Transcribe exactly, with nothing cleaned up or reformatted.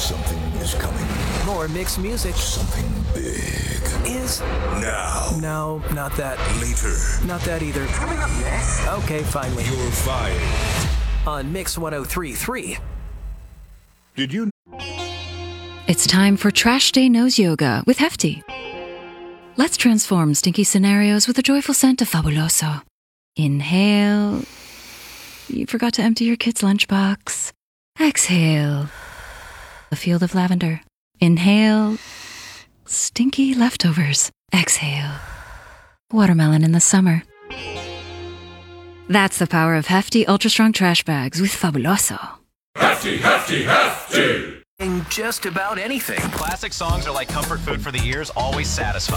Something is coming. More mixed music. Something big. Is Now. no, not that. Later. Not that either. Coming up next. Okay, finally. You're fired. On Mix one oh three point three. Did you? It's time for Trash Day Nose Yoga with Hefty. Let's transform stinky scenarios with a joyful scent of Fabuloso. Inhale. You forgot to empty your kid's lunchbox. Exhale. A field of lavender. Inhale. Stinky leftovers. Exhale. Watermelon in the summer. That's the power of Hefty Ultra Strong Trash Bags with Fabuloso. Hefty, hefty, hefty! In just about anything. Classic songs are like comfort food for the ears, always satisfying.